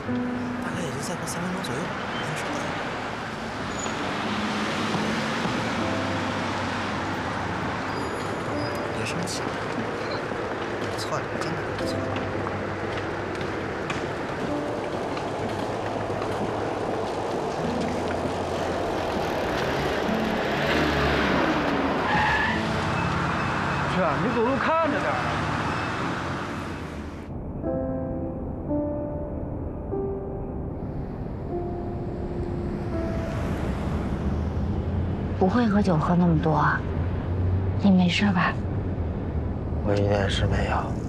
大概也就再过3分钟左右，没有什么。别生气，不错的，真的不错。 是啊，你走路看着点。 不会喝酒喝那么多，你没事吧？ 我一点事没有。